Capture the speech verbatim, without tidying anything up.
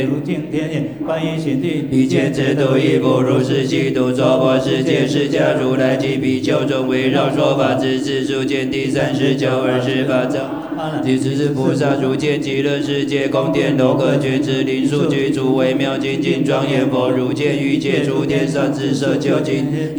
如敬天也，观音行地，一切之度亦不如是其度娑婆世界释迦如来及比丘众围绕说法之次数见第三十九二十八章。第十是菩萨如见极乐世界宫殿楼阁觉知林树居住微妙精进庄严佛如见欲界诸天上智舍究竟。